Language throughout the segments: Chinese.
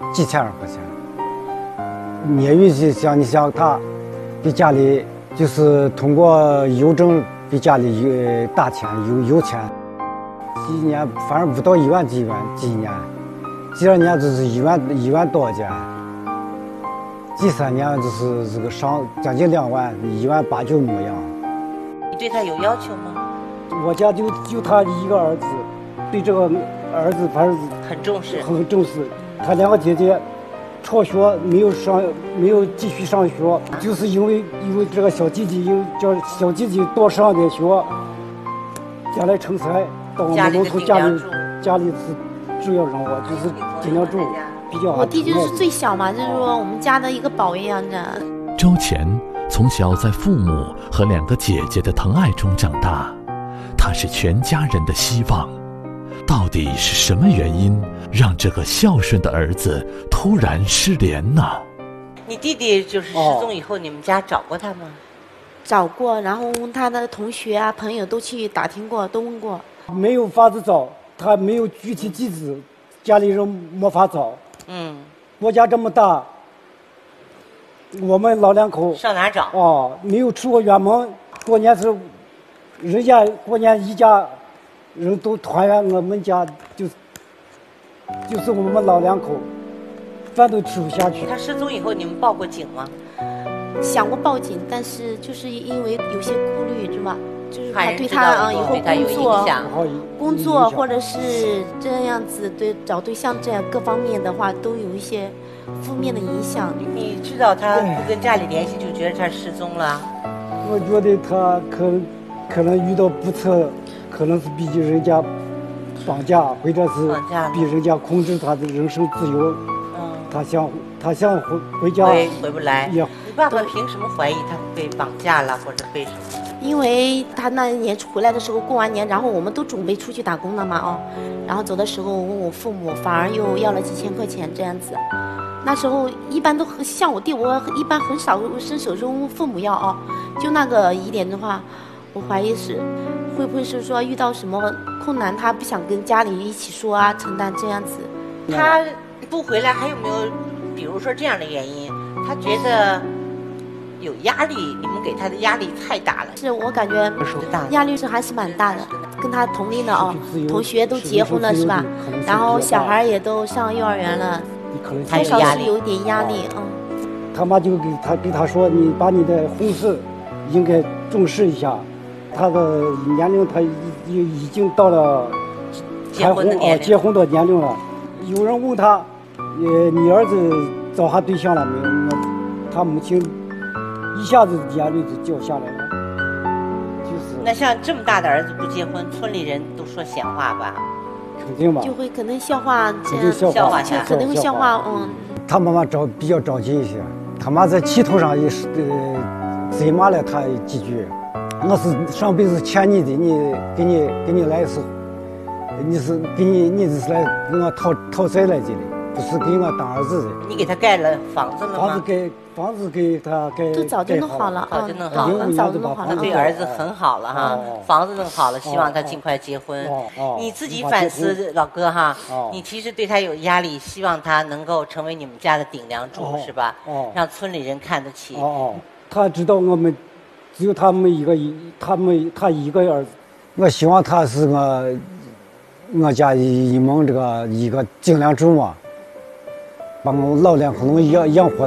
几千万块钱。业余就像你想他给家里就是通过邮政给家里打钱有钱，一年反正不到1万几一年，第2年就是1万多块钱，第3年就是这个上将近2万，1万8、9模样。 你对他有要求吗？ 我家就他一个儿子，对这个儿子反正很重视， 很重视。他2个姐姐辍学没有继续上学，就是因为这个小弟弟叫小弟弟多上点学，将来成才到我们农村家里是主要任务，就是尽量住比较好。 我弟就是最小嘛，就是说我们家的一个宝一样的。 周乾从小在父母和2个姐姐的疼爱中长大，他是全家人的希望。到底是什么原因让这个孝顺的儿子突然失联呢？ 你弟弟就是失踪以后，你们家找过他吗？ 找过，然后问他的同学啊、朋友都去打听过，都问过， 没有法子找，他没有具体地址，家里人没法找。国家这么大，我们老2口上哪找？ 没有出过远门。过年时，人家过年一家人都团圆，我们家就是我们老2口，饭都吃不下去。 他失踪以后，你们报过警吗？ 想过报警，但是就是因为有些顾虑，是吧？就是怕对他以后工作或者是这样子找对象这样各方面的话，都有一些负面的影响。 你知道他不跟家里联系，就觉得他失踪了？ 我觉得他可能遇到不测，可能是被人家绑架，或者是被人家控制他的人身自由。他想回家回不来。你爸爸凭什么怀疑他被绑架了或者被什么？ 因为他那一年回来的时候，过完年，然后我们都准备出去打工了嘛，然后走的时候问我父母，反而又要了几千块钱这样子。那时候一般都像我弟，我一般很少伸手问父母要就那个疑点的话，我怀疑是会不会是说遇到什么困难，他不想跟家里一起说承担这样子。 他不回来还有没有比如说这样的原因？他觉得有压力，你们给他的压力太大了。 是我感觉压力是还是蛮大的，跟他同龄的同学都结婚了是吧？然后小孩也都上幼儿园了，多少是有点压力。 他妈就给他说，你把你的婚事应该重视一下。他的年龄他已经到了结婚的年龄了。有人问他，你儿子找下对象了没有？他母亲一下子眼泪就掉下来了。就是那像这么大的儿子不结婚，村里人都说闲话吧？ 肯定吧。 就会可能笑话这样， 肯定会笑话。 他妈妈比较着急一些，他妈在气头上也是责骂了他几句。我是上辈子欠你的，你给你来一次，你是来给我讨债来的，不是给我当儿子的。 你给他盖了房子了吗？ 房子给他盖， 都早就弄好了， 很早就弄好了。 对儿子很好了哈，房子弄好了，希望他尽快结婚。你自己反思，老哥哈，你其实对他有压力，希望他能够成为你们家的顶梁柱，是吧？让村里人看得起。 他知道我们只有他一个儿子，我希望他是我家一门这个一个顶梁柱嘛，把我老2口能养活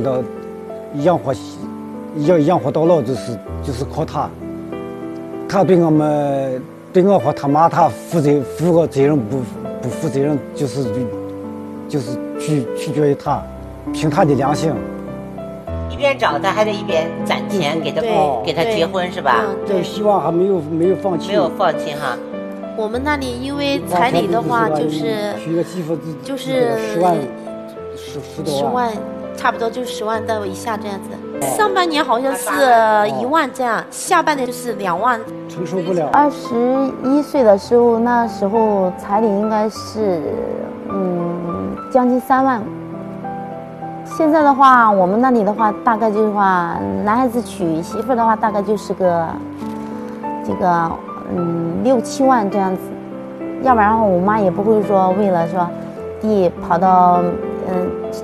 到老，就是靠他。他对我和他妈他负个责任不负责任，就是取决于他，凭他的良心。 一边找他还得一边攒钱给他结婚是吧？ 对，希望还没有放弃。 没有放弃哈。 我们那里因为彩礼的话就是 10万，10多万， 差不多就是10万到以下这样子。上半年好像是1万这样，下半年就是2万。 承受不了。 21岁的时候，那时候彩礼应该是将近3万。现在的话，我们那里的话，大概就是话，男孩子娶媳妇的话，大概就是个6、7万这样子。要不然的话，我妈也不会说为了说地跑到